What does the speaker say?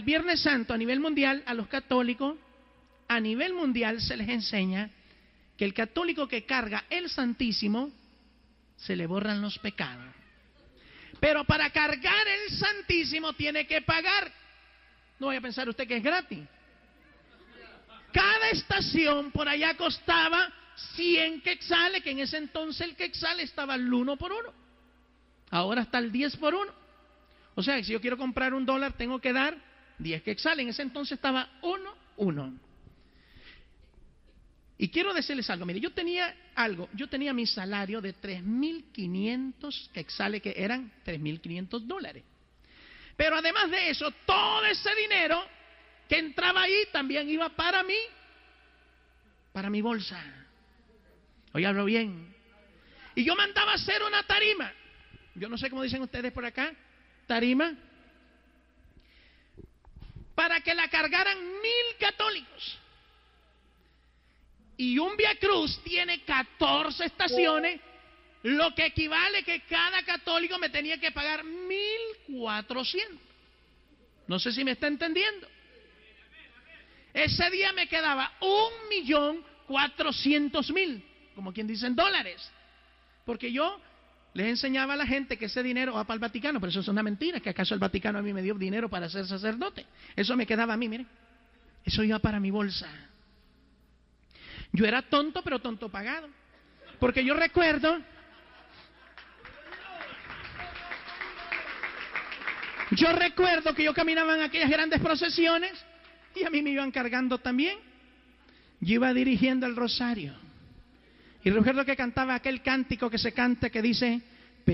el Viernes Santo a nivel mundial, a los católicos, a nivel mundial se les enseña que el católico que carga el Santísimo, se le borran los pecados. Pero para cargar el Santísimo tiene que pagar. No vaya a pensar usted que es gratis. Cada estación por allá costaba 100 quetzales, que en ese entonces el quetzal estaba al 1 por 1. Ahora está al 10 por 1. O sea, si yo quiero comprar $1, tengo que dar 10 quetzales. En ese entonces estaba 1. Y quiero decirles algo, mire, yo tenía mi salario de 3.500 quetzales, que eran $3.500. Pero además de eso, todo ese dinero que entraba ahí también iba para mí, para mi bolsa. Óiganlo bien. Y yo mandaba hacer una tarima. Yo no sé cómo dicen ustedes por acá, tarima, para que la cargaran 1.000 católicos. Y un Vía Cruz tiene 14 estaciones, lo que equivale que cada católico me tenía que pagar 1.400. No sé si me está entendiendo. Ese día me quedaba 1.400.000, como quien dice en dólares. Porque yo les enseñaba a la gente que ese dinero va para el Vaticano, pero eso es una mentira, que acaso el Vaticano a mí me dio dinero para ser sacerdote. Eso me quedaba a mí, miren. Eso iba para mi bolsa. Yo era tonto, pero tonto pagado. Porque yo recuerdo que yo caminaba en aquellas grandes procesiones y a mí me iban cargando también. Yo iba dirigiendo el rosario. Y recuerdo que cantaba aquel cántico que se canta que dice: